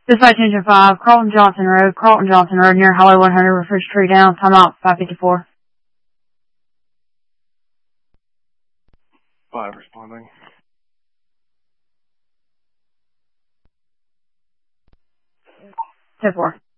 Dispatch Engine 5, Carlton Johnson Road near Highway 100 with first tree down. Time out 5:54. 5 responding. 10-4.